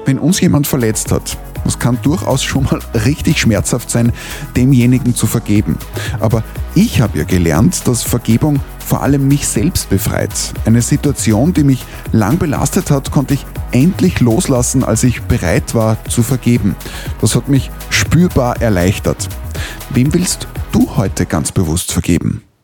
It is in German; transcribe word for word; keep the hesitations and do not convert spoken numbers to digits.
Wenn uns jemand verletzt hat, das kann durchaus schon mal richtig schmerzhaft sein, demjenigen zu vergeben. Aber ich habe ja gelernt, dass Vergebung vor allem mich selbst befreit. Eine Situation, die mich lang belastet hat, konnte ich endlich loslassen, als ich bereit war zu vergeben. Das hat mich spürbar erleichtert. Wem willst du heute ganz bewusst vergeben?